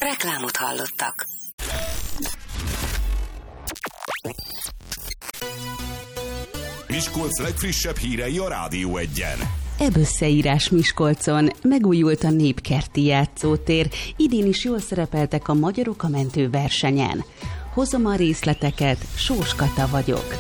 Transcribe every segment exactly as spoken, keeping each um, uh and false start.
Reklámot hallottak. Miskolc legfrissebb hírei a Rádió Egyen. Ebb összeírás Miskolcon, megújult a népkerti játszótér, idén is jól szerepeltek a magyarok a mentőversenyen. Hozom a részleteket, Sós Kata vagyok.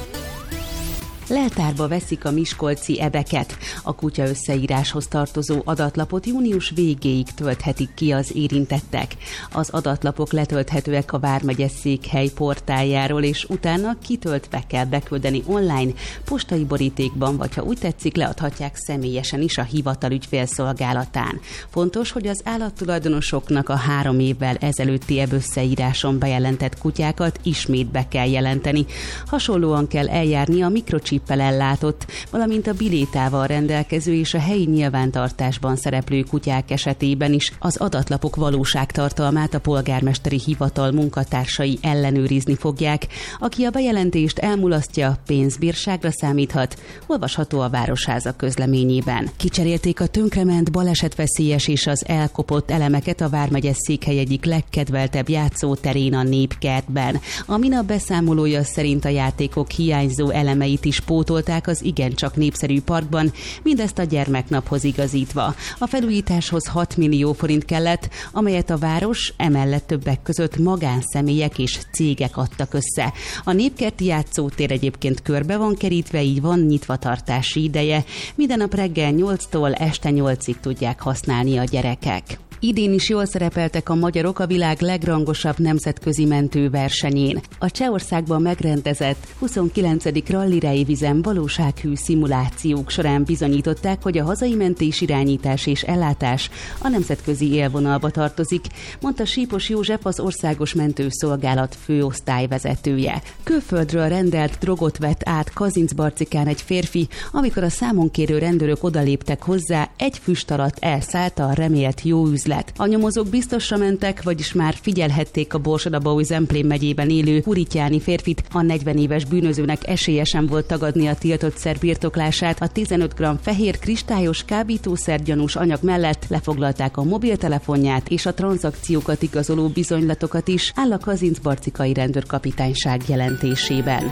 Leltárba veszik a miskolci ebeket. A kutya összeíráshoz tartozó adatlapot június végéig tölthetik ki az érintettek. Az adatlapok letölthetőek a vármegye székhely portáljáról, és utána kitöltve kell beküldeni online, postai borítékban, vagy ha úgy tetszik, leadhatják személyesen is a hivatal ügyfélszolgálatán. Fontos, hogy az állattulajdonosoknak a három évvel ezelőtti ebb összeíráson bejelentett kutyákat ismét be kell jelenteni. Hasonlóan kell eljárni a mikrocsip csippel ellátott, valamint a bilétával rendelkező és a helyi nyilvántartásban szereplő kutyák esetében is. Az adatlapok valóságtartalmát a polgármesteri hivatal munkatársai ellenőrizni fogják. Aki a bejelentést elmulasztja, pénzbírságra számíthat, olvasható a Városháza közleményében. Kicserélték a tönkrement, balesetveszélyes és az elkopott elemeket a vármegye székhely egyik legkedveltebb játszóterén, a Népkertben. A minap beszámolója szerint a játékok hiányzó elemeit is pótolták az igencsak népszerű parkban, mindezt a gyermeknaphoz igazítva. A felújításhoz hat millió forint kellett, amelyet a város, emellett többek között magánszemélyek és cégek adtak össze. A népkerti játszótér egyébként körbe van kerítve, így van nyitvatartási ideje. Minden nap reggel nyolctól este nyolcig tudják használni a gyerekek. Idén is jól szerepeltek a magyarok a világ legrangosabb nemzetközi mentőversenyén. A Csehországban megrendezett huszonkilencedik rallireivizen valósághű szimulációk során bizonyították, hogy a hazai mentés irányítás és ellátás a nemzetközi élvonalba tartozik, mondta Sípos József, az Országos Mentőszolgálat főosztályvezetője. Külföldről rendelt drogot vett át Kazincbarcikán egy férfi, amikor a számonkérő rendőrök odaléptek hozzá, egy füst alatt elszállt a remélt jó üzlet. A nyomozók biztosra mentek, vagyis már figyelhették a Borsod-Abaúj-Zemplén megyében élő Hurityáni férfit. A negyven éves bűnözőnek esélyesen volt tagadni a tiltott szer birtoklását. A tizenöt gramm fehér kristályos kábítószergyanús anyag mellett lefoglalták a mobiltelefonját és a tranzakciókat igazoló bizonylatokat is, áll a kazincbarcikai rendőrkapitányság jelentésében.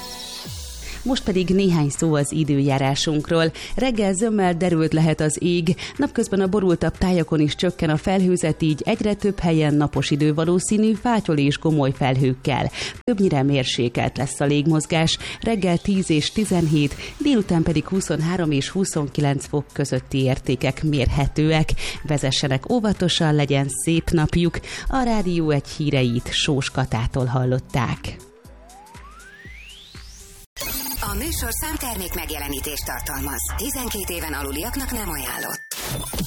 Most pedig néhány szó az időjárásunkról. Reggel zömmel derült lehet az ég, napközben a borultabb tájakon is csökken a felhőzet, így egyre több helyen napos idő valószínű, fátyol és gomoly felhőkkel. Többnyire mérsékelt lesz a légmozgás, reggel tíz és tizenhét, délután pedig huszonhárom és huszonkilenc fok közötti értékek mérhetőek. Vezessenek óvatosan, legyen szép napjuk. A Rádió egy híreit Sós Katától hallották. A műsorszám termék megjelenítést tartalmaz. tizenkét éven aluliaknak nem ajánlott.